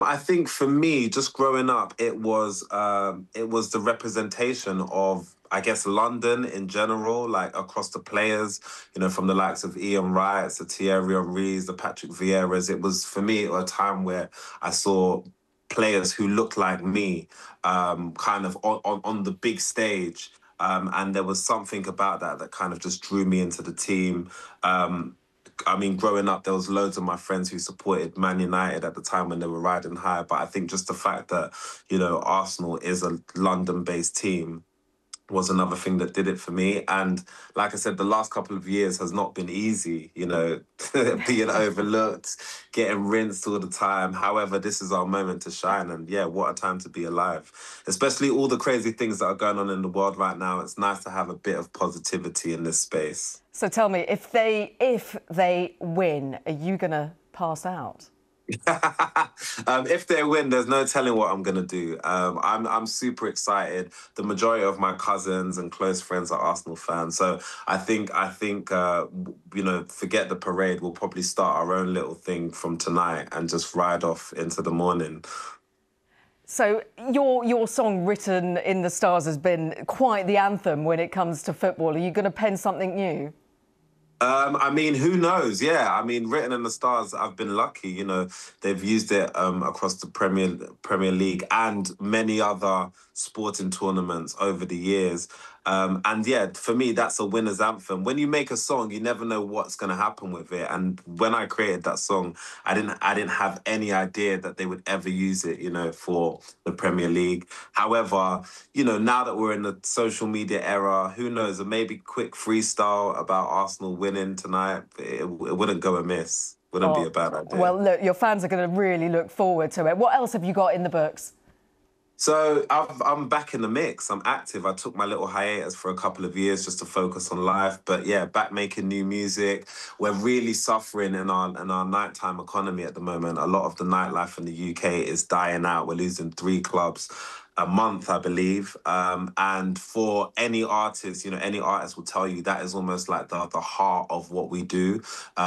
I think for me, just growing up, it was the representation of, I guess, London in general, like across the players, from the likes of Ian Wright, the Thierry Henrys, the Patrick Vieiras. It was for me a time where I saw players who looked like me, kind of on the big stage. And there was something about that that kind of just drew me into the team. Um, I mean, growing up, there was loads of my friends who supported Man United at the time when they were riding high. But I think just the fact that, Arsenal is a London-based team was another thing that did it for me. And like I said, the last couple of years has not been easy, being overlooked, getting rinsed all the time. However, this is our moment to shine. And yeah, what a time to be alive. Especially all the crazy things that are going on in the world right now. It's nice to have a bit of positivity in this space. So tell me, if they win, are you going to pass out? If they win, there's no telling what I'm gonna do. I'm super excited. The majority of my cousins and close friends are Arsenal fans, so I think forget the parade. We'll probably start our own little thing from tonight and just ride off into the morning. So your song "Written in the Stars" has been quite the anthem when it comes to football. Are you going to pen something new? I mean, who knows? Yeah, I mean, Written in the Stars, I've been lucky. They've used it across the Premier League and many other sporting tournaments over the years. And yeah, for me, that's a winner's anthem. When you make a song, you never know what's going to happen with it. And when I created that song, I didn't have any idea that they would ever use it, for the Premier League. However, now that we're in the social media era, who knows? A maybe quick freestyle about Arsenal winning tonight, it wouldn't go amiss. Wouldn't be a bad idea. Well, look, your fans are going to really look forward to it. What else have you got in the books? So I'm back in the mix. I'm active. I took my little hiatus for a couple of years just to focus on life. But yeah, back making new music. We're really suffering in our nighttime economy at the moment. A lot of the nightlife in the UK is dying out. We're losing 3 clubs a month, I believe. And for any any artist will tell you that is almost like the heart of what we do.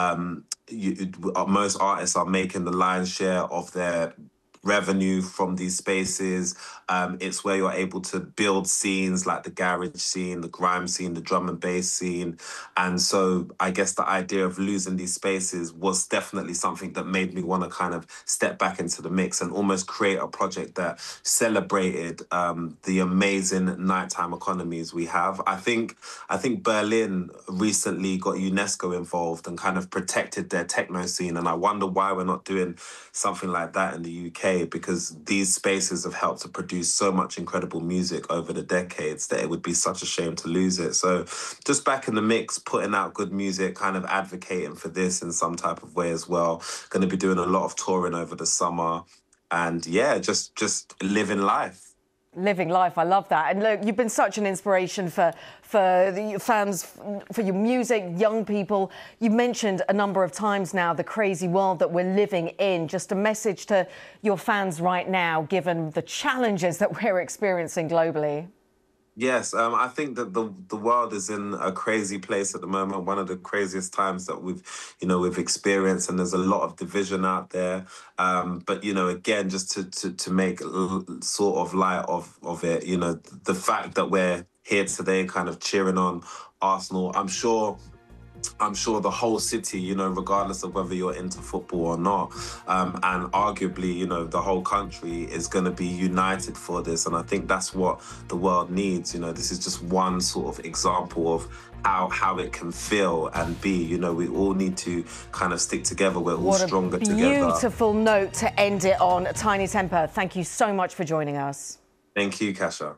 Most artists are making the lion's share of their revenue from these spaces. It's where you're able to build scenes like the garage scene, the grime scene, the drum and bass scene. And so I guess the idea of losing these spaces was definitely something that made me want to kind of step back into the mix and almost create a project that celebrated the amazing nighttime economies we have. I think Berlin recently got UNESCO involved and kind of protected their techno scene. And I wonder why we're not doing something like that in the UK, because these spaces have helped to produce so much incredible music over the decades that it would be such a shame to lose it. So just back in the mix, putting out good music, kind of advocating for this in some type of way as well. Going to be doing a lot of touring over the summer. And yeah, just living life. Living life, I love that. And look, you've been such an inspiration for the fans, for your music, young people. You mentioned a number of times now the crazy world that we're living in. Just a message to your fans right now, given the challenges that we're experiencing globally. Yes, I think that the world is in a crazy place at the moment. One of the craziest times that we've experienced, and there's a lot of division out there. But again, just to make sort of light of it, the fact that we're here today, kind of cheering on Arsenal. I'm sure the whole city, regardless of whether you're into football or not, and arguably, the whole country is going to be united for this. And I think that's what the world needs. This is just one sort of example of how it can feel and be. We all need to kind of stick together. We're all stronger together. Beautiful note to end it on. Tinie Tempah, thank you so much for joining us. Thank you, Kasia.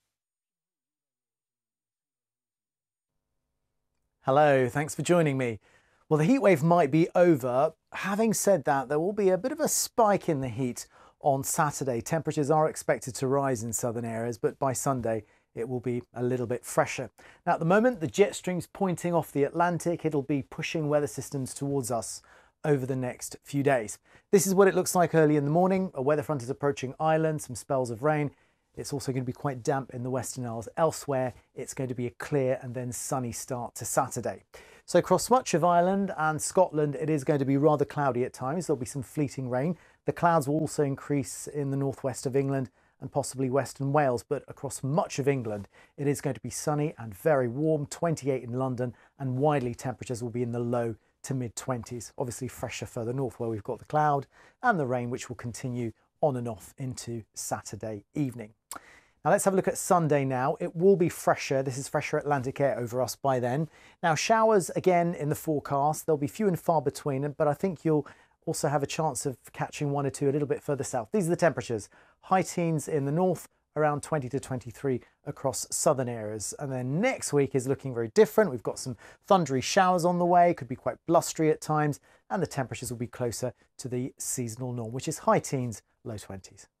Hello, thanks for joining me. Well, the heatwave might be over. Having said that, there will be a bit of a spike in the heat on Saturday. Temperatures are expected to rise in southern areas, but by Sunday it will be a little bit fresher. Now, at the moment, the jet stream's pointing off the Atlantic. It'll be pushing weather systems towards us over the next few days. This is what it looks like early in the morning. A weather front is approaching Ireland, some spells of rain. It's also going to be quite damp in the Western Isles. Elsewhere, it's going to be a clear and then sunny start to Saturday. So across much of Ireland and Scotland, it is going to be rather cloudy at times. There'll be some fleeting rain. The clouds will also increase in the northwest of England and possibly western Wales, but across much of England it is going to be sunny and very warm, 28 in London, and widely temperatures will be in the low to mid-20s. Obviously fresher further north where we've got the cloud and the rain, which will continue on and off into Saturday evening. Now let's have a look at Sunday now. It will be fresher. This is fresher Atlantic air over us by then. Now showers again in the forecast. They'll be few and far between, but I think you'll also have a chance of catching one or two a little bit further south. These are the temperatures. High teens in the north, around 20 to 23 across southern areas. And then next week is looking very different. We've got some thundery showers on the way, could be quite blustery at times, and the temperatures will be closer to the seasonal norm, which is high teens, low 20s.